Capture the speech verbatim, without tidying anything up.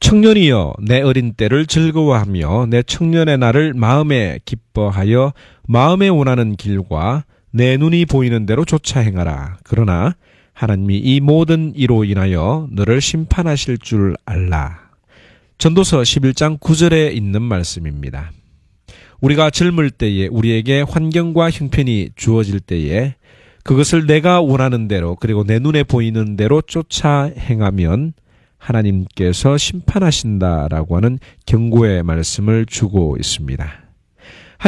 청년이여 내 어린 때를 즐거워하며 내 청년의 날을 마음에 기뻐하여 마음에 원하는 길과 내 눈이 보이는 대로 쫓아 행하라. 그러나 하나님이 이 모든 이로 인하여 너를 심판하실 줄 알라. 전도서 십일 장 구 절에 있는 말씀입니다. 우리가 젊을 때에 우리에게 환경과 형편이 주어질 때에 그것을 내가 원하는 대로 그리고 내 눈에 보이는 대로 쫓아 행하면 하나님께서 심판하신다라고 하는 경고의 말씀을 주고 있습니다.